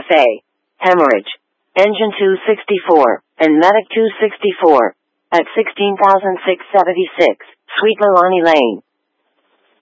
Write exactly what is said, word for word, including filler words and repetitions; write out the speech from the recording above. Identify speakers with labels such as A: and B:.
A: F A, Hemorrhage, Engine two sixty-four, and Medic two sixty-four, at sixteen thousand six hundred seventy-six, Sweet Lilani Lane.